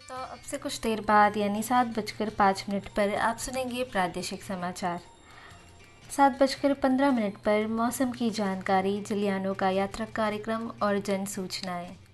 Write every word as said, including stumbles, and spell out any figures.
तो अब से कुछ देर बाद यानी सात बजकर पाँच मिनट पर आप सुनेंगे प्रादेशिक समाचार। सात बजकर पंद्रह मिनट पर मौसम की जानकारी, जलियानों का यात्रा कार्यक्रम और जन सूचनाएँ।